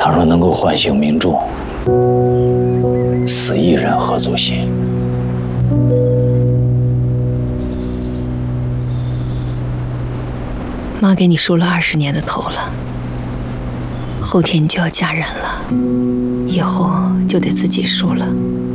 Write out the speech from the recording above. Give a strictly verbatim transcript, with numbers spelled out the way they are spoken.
倘若能够唤醒民众，死一人何足惜？ 妈给你梳了二十年的头了，后天你就要嫁人了，以后就得自己梳了。